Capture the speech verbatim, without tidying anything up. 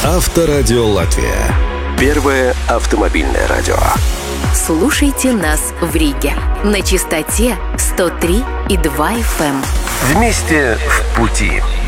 Авторадио Латвия. Первое автомобильное радио. Слушайте нас в Риге на частоте сто три и два эф эм. Вместе в пути.